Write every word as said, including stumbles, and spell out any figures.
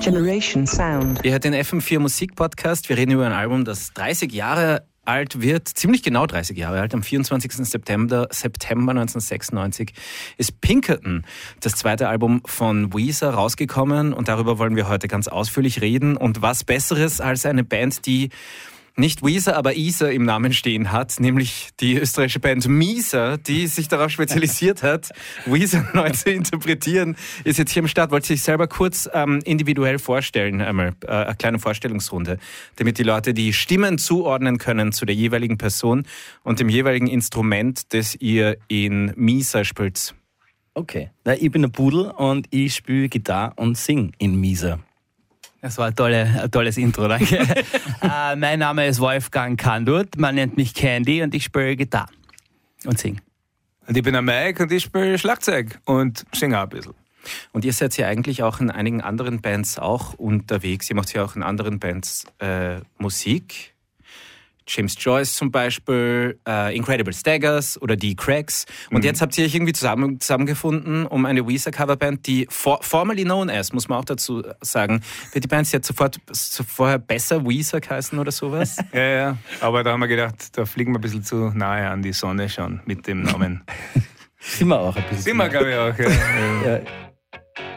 Generation Sound. Ihr hört den F M vier Musik-Podcast. Wir reden über ein Album, das dreißig Jahre alt wird, ziemlich genau dreißig Jahre alt. Am vierundzwanzigsten September, September neunzehnhundertsechsundneunzig ist Pinkerton, das zweite Album von Weezer, rausgekommen. Und darüber wollen wir heute ganz ausführlich reden. Und was Besseres als eine Band, die nicht Weezer, aber Eezer im Namen stehen hat, nämlich die österreichische Band Meezer, die sich darauf spezialisiert hat, Weezer neu zu interpretieren, ist jetzt hier am Start. Wollt ihr sich selber kurz ähm, individuell vorstellen, einmal äh, eine kleine Vorstellungsrunde, damit die Leute die Stimmen zuordnen können zu der jeweiligen Person und dem jeweiligen Instrument, das ihr in Meezer spielt. Okay, na, ich bin der Pudel und ich spiele Gitarre und sing in Meezer. Das war ein, tolle, ein tolles Intro, danke. äh, mein Name ist Wolfgang Kandut, man nennt mich Candy und ich spiele Gitarre und sing. Und ich bin der Mike und ich spiele Schlagzeug und singe auch ein bisschen. Und ihr seid ja eigentlich auch in einigen anderen Bands auch unterwegs. Ihr macht ja auch in anderen Bands äh, Musik. James Joyce zum Beispiel, äh, Incredible Staggers oder die Cracks. Und mhm. jetzt habt ihr euch irgendwie zusammen, zusammengefunden, um eine Weezer-Coverband, die for, formerly known as, muss man auch dazu sagen. Wird die Band jetzt sofort so vorher besser Weezer heißen oder sowas? Ja, ja, aber da haben wir gedacht, da fliegen wir ein bisschen zu nahe an die Sonne schon mit dem Namen. Sind wir auch ein bisschen. Sind wir, glaube ich, auch. Ja. Ja.